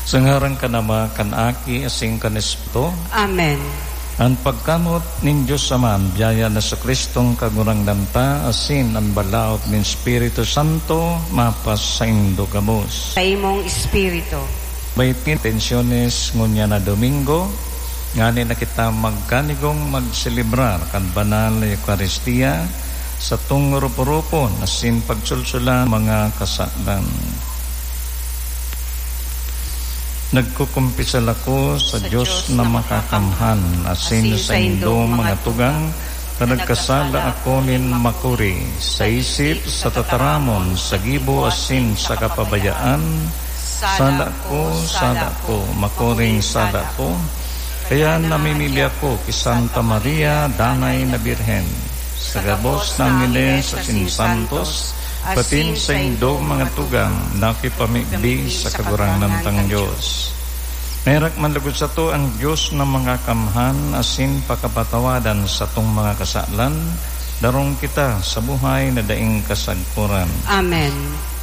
Sa ngaran ka nama kan aki asing kanispo. Amen. Ang pagkamot nin Diyos Aman, biyaya na sa Kristong kagurang danta, asin ang balaot nin Espiritu Santo, mapas sa indo gamos. Sa imong Espiritu. Baitin tensyones ngunya na Domingo, ngani na kita magkanigong magselebrar kan banal na Eucharistia, sa tungrupo-rupo, asin pagsulsulan mga kasalan. Nagkukumpisal ako sa Diyos na makakamhan, asin sa indong mga tugang, na nagkasala ako nin makuri, sa isip, sa tataramon, sa gibo, asin sa kapabayaan, sala ko, makuring sala ko, kaya namimili ako kay Santa Maria, Danay na Birhen, sa gabos ng Giles sa Sinsantos, patin sa indong mga tugang, nakipamigbi sa kagurangan ng Diyos. Merak manlugod sa to ang Diyos na mga kamhan, asin pakapatawadan sa tong mga kasalan, darong kita sa buhay na daing kasagpuran. Amen.